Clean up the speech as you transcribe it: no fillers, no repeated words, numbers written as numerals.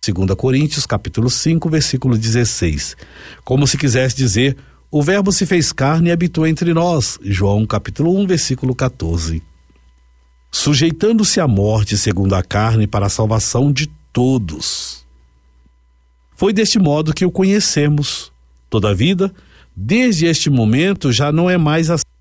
2 Coríntios, capítulo 5, versículo 16. Como se quisesse dizer, o Verbo se fez carne e habitou entre nós. João, capítulo 1, versículo 14. Sujeitando-se à morte segundo a carne para a salvação de todos. Foi deste modo que o conhecemos. Todavia, desde este momento já não é mais assim.